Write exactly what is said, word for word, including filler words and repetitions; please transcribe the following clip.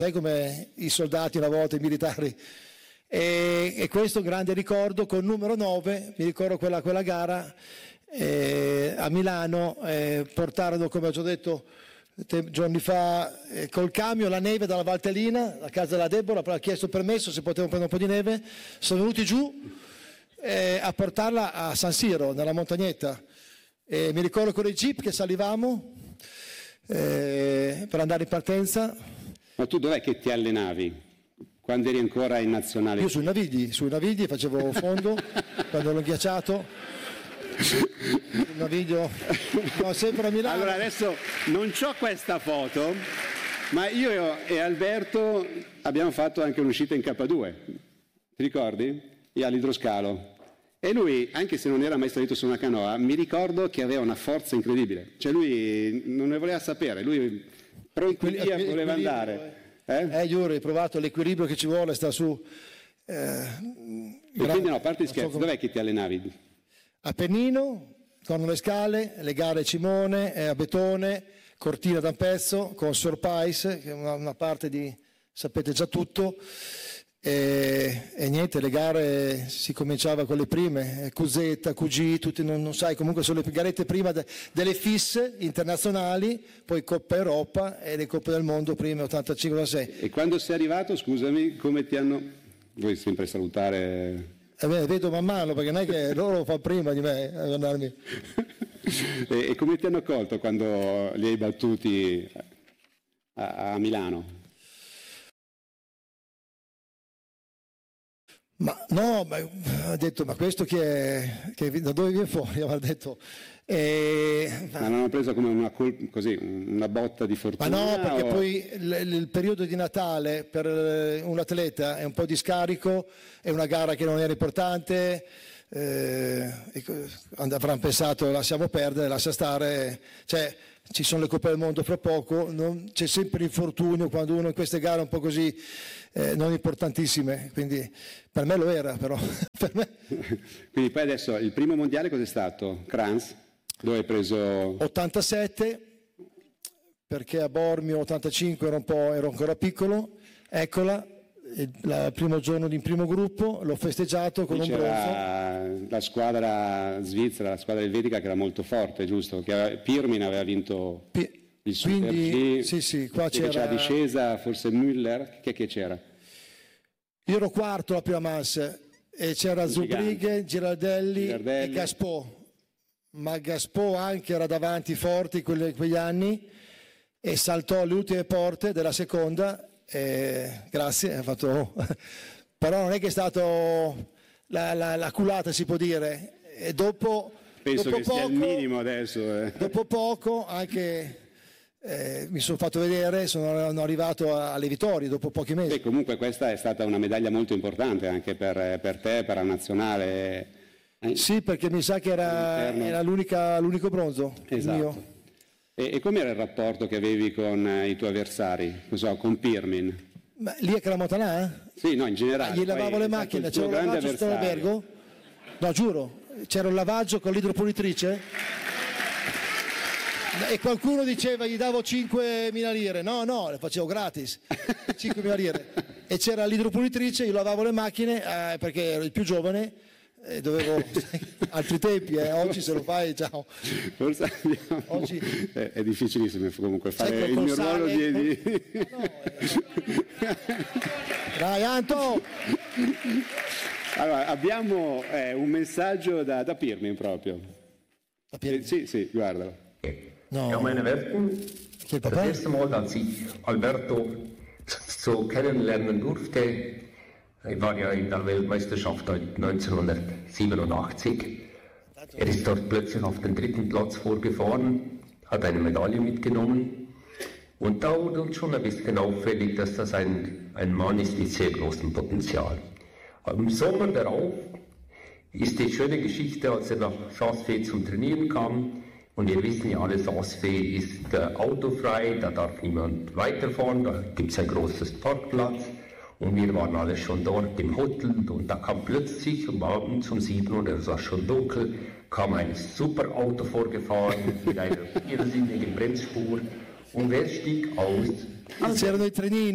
sai come i soldati una volta, i militari. E, e questo è un grande ricordo con numero nove, mi ricordo quella, quella gara eh, a Milano, eh, portarono, come ho già detto te, giorni fa, eh, col camion la neve dalla Valtellina, la casa della Deborah, poi ha chiesto permesso se potevano prendere un po' di neve, sono venuti giù eh, a portarla a San Siro, nella montagnetta. E mi ricordo con i jeep che salivamo eh, per andare in partenza. Ma tu dov'è che ti allenavi? Quando eri ancora in nazionale? Io sui Navigli, sui Navigli facevo fondo, quando l'ho ghiacciato. Il Naviglio, no, sempre a Milano. Allora adesso non c'ho questa foto, ma io e Alberto abbiamo fatto anche un'uscita in K due, ti ricordi? Io all'idroscalo. E lui, anche se non era mai salito su una canoa, mi ricordo che aveva una forza incredibile. Cioè lui non ne voleva sapere, lui pronto via voleva andare. Eh, eh Giuro, hai provato l'equilibrio che ci vuole, sta su. Eh, e quindi no, a parte gli scherzi, so come... dov'è che ti allenavi? A Pennino, con le scale, le gare Cimone, eh, a Betone, Cortina da un pezzo, con Sorpais, che è una, una parte di, sapete già tutto, e, e niente, le gare si cominciava con le prime, Cusetta, Q G, tutti non, non sai, comunque sono le garette prima de, delle fisse internazionali, poi Coppa Europa e le Coppe del Mondo prima ottantacinque ottantasei. E quando sei arrivato, scusami, come ti hanno... Vuoi sempre salutare... Eh beh, vedo man mano, perché non è che loro lo fanno prima di me a guardarmi. e, e come ti hanno accolto quando li hai battuti a, a Milano? Ma no, ma, ha detto, ma questo chi è, che, da dove viene fuori? Ha detto, eh, ma non hanno preso come una, così, una botta di fortuna? Ma no, perché o... poi il, il periodo di Natale per un atleta è un po' di scarico, è una gara che non era importante, eh, avranno pensato lasciamo perdere, lascia stare, cioè ci sono le Coppe del Mondo fra poco, non, c'è sempre l'infortunio quando uno in queste gare un po' così eh, non importantissime, quindi per me lo era però. Per me... Quindi poi adesso il primo mondiale cos'è stato? Kranz? Dove hai preso? ottantasette, perché a Bormio ottantacinque ero, un po', ero ancora piccolo, eccola, il primo giorno di primo gruppo, l'ho festeggiato con qui un c'era bronzo. La squadra svizzera, la squadra elvetica che era molto forte, giusto? Che aveva, Pirmin aveva vinto P- il Super quindi, G, sì, sì, qua c'era... c'era discesa, forse Müller, che, che c'era? Io ero quarto la prima manche e c'era Zubrighe, Girardelli, Girardelli e Gaspò. Ma Gaspò anche era davanti forti in quegli anni e saltò alle ultime porte della seconda. Eh, grazie, ha fatto... però non è che è stato la, la, la culata, si può dire. E dopo, penso dopo che poco, sia il minimo adesso. Eh. Dopo poco anche eh, mi sono fatto vedere, sono arrivato alle vittorie dopo pochi mesi. Beh, comunque questa è stata una medaglia molto importante anche per, per te, per la nazionale. Sì, perché mi sa che era, era l'unica, l'unico bronzo. Esatto. Mio. E, e com'era il rapporto che avevi con eh, i tuoi avversari, non so, con Pirmin? Ma lì è che la Montanà? Sì, no, in generale. Ah, gli lavavo le macchine, c'era un lavaggio sotto l'albergo? No, giuro, c'era un lavaggio con l'idropulitrice e qualcuno diceva gli davo cinquemila lire, no, no, le facevo gratis, cinquemila lire. E c'era l'idropulitrice, io lavavo le macchine eh, perché ero il più giovane. Eh, dovevo altri tempi, eh. Oggi se lo fai, ciao. Forse abbiamo... Oggi... È, è difficilissimo comunque fare il mio ruolo di... di... No, eh, dai Anto! Allora, abbiamo eh, un messaggio da, da Pirmin proprio. Da Pirmin? Eh, sì, sì, guardalo. No. Ja, meine Werten, das erste Mal, als ich Alberto so kennenlernen durfte, ich war ja in der Weltmeisterschaft neunzehnhundertsiebenundachtzig. Er ist dort plötzlich auf den dritten Platz vorgefahren, hat eine Medaille mitgenommen. Und da wurde uns schon ein bisschen auffällig, dass das ein, ein Mann ist mit sehr großem Potenzial. Im Sommer darauf ist die schöne Geschichte, als er nach Saas-Fee zum Trainieren kam. Und wir wissen ja alle, Saas-Fee ist äh, autofrei, da darf niemand weiterfahren, da gibt es ein großes Parkplatz. Und wir waren alle schon dort im Hotel und da kam plötzlich um Abend um sieben Uhr, es war schon dunkel, kam ein super Auto vorgefahren mit einer irrsinnigen Bremsspur. Und wer stieg aus? C'erano i trenini.